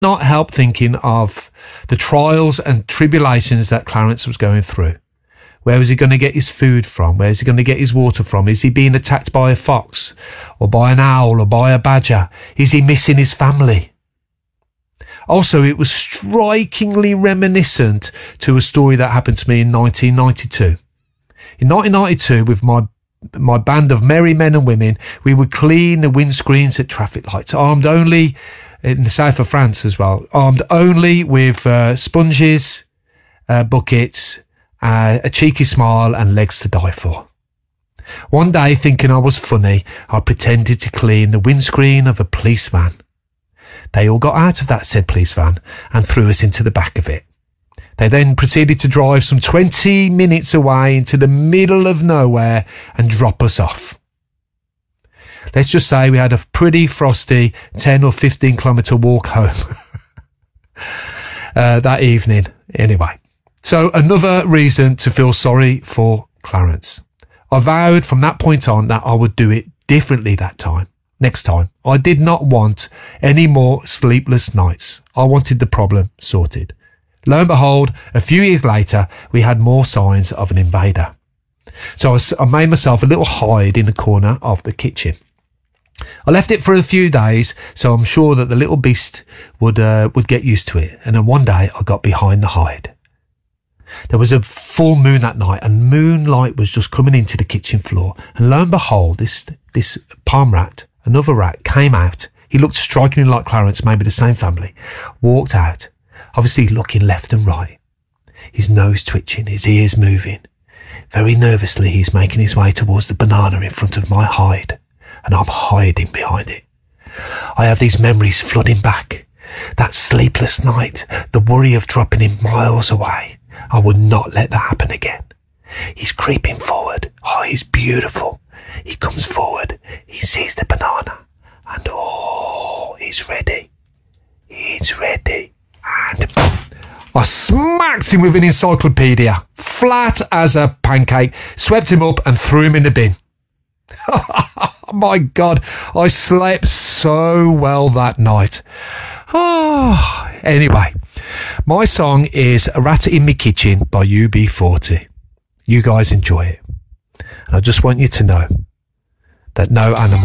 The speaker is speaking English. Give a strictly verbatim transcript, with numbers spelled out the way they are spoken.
not help thinking of the trials and tribulations that Clarence was going through. Where was he going to get his food from? Where is he going to get his water from? Is he being attacked by a fox or by an owl or by a badger? Is he missing his family? Also, it was strikingly reminiscent to a story that happened to me in nineteen ninety-two. In nineteen ninety-two, with my my band of merry men and women, we would clean the windscreens at traffic lights, armed only, in the south of France as well, armed only with uh, sponges, uh, buckets, uh, a cheeky smile and legs to die for. One day, thinking I was funny, I pretended to clean the windscreen of a police van. They all got out of that said police van and threw us into the back of it. They then proceeded to drive some twenty minutes away into the middle of nowhere and drop us off. Let's just say we had a pretty frosty ten or fifteen kilometre walk home uh, that evening. Anyway, so another reason to feel sorry for Clarence. I vowed from that point on that I would do it differently that time. Next time, I did not want any more sleepless nights. I wanted the problem sorted. Lo and behold, a few years later, we had more signs of an invader. So I, I made myself a little hide in the corner of the kitchen. I left it for a few days, so I'm sure that the little beast would uh, would get used to it. And then one day, I got behind the hide. There was a full moon that night, and moonlight was just coming into the kitchen floor. And lo and behold, this this palm rat, another rat, came out. He looked strikingly like Clarence, maybe the same family. Walked out, obviously looking left and right. His nose twitching, his ears moving. Very nervously, he's making his way towards the banana in front of my hide, and I'm hiding behind it. I have these memories flooding back. That sleepless night, the worry of dropping him miles away. I would not let that happen again. He's creeping forward. Oh, he's beautiful. He comes forward. He sees the banana. And oh, he's ready. He's ready. And I smacked him with an encyclopedia, flat as a pancake, swept him up and threw him in the bin. My God, I slept so well that night. Oh, anyway, my song is Rat in Me Kitchen by U B forty. You guys enjoy it. And I just want you to know that no animal